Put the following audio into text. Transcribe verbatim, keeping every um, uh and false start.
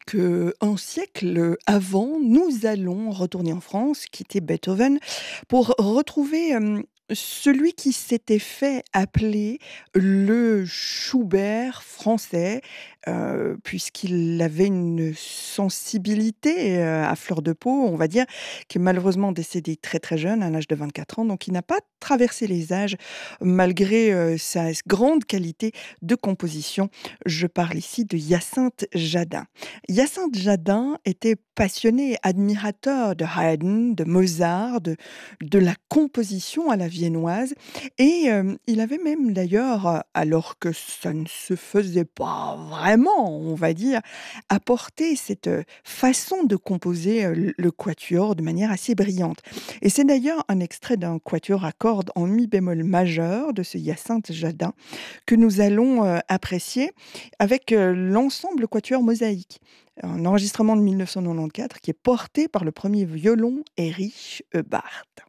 qu'un siècle avant, nous allons retourner en France, quitter Beethoven, pour retrouver, hem, celui qui s'était fait appeler le Schubert français, heu, puisqu'il avait une sensibilité, heu, à fleur de peau, on va dire, qui est malheureusement décédé très, très jeune, à l'âge de vingt-quatre ans, donc il n'a pas traversé les âges malgré, heu, sa s grande qualité de composition. Je parle ici de Hyacinthe Jadin. Hyacinthe Jadin était passionné, admirateur de Haydn, de Mozart, de de la composition à la viennoise et hem, il avait même d'ailleurs, heu, alors que ça ne se faisait pas vraiment, on va dire, apporté cette, heu, façon de composer, heu, l le quatuor de manière assez brillante et c'est d'ailleurs un extrait d'un quatuor à cordes en mi bémol majeur de ce Hyacinthe Jadin que nous allons, heu, apprécier avec, heu, l'ensemble quatuor Mosaïque. Un enregistrement de mille neuf cent quatre-vingt-quatorze qui est porté par le premier violon Erich Ebhardt.